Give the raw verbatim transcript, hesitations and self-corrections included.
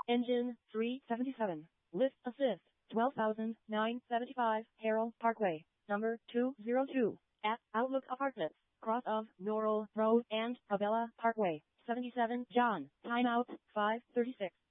Engine three seventy-seven. Lift assist twelve thousand nine hundred seventy-five. Harold Parkway, number two oh two. At Outlook Apartments, cross of Norrell Road and Pravella Parkway. seventy-seven John. Timeout five thirty-six.